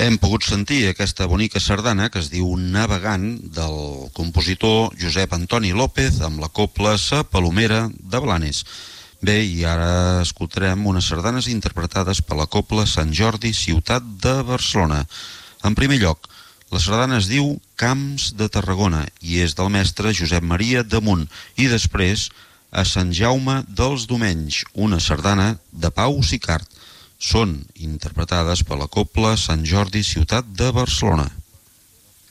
Hem pogut sentir aquesta bonica sardana que es diu Navegant, del compositor Josep Antoni López, amb la cobla Sa Palomera de Blanes. Bé, i ara escoltarem unes sardanes interpretades per la cobla Sant Jordi, ciutat de Barcelona. En primer lloc, la sardana es diu Camps de Tarragona i és del mestre Josep Maria Damunt. I després, a Sant Jaume dels Domenys, una sardana de Pau Sicart. Són interpretades per la cobla Sant Jordi, ciutat de Barcelona.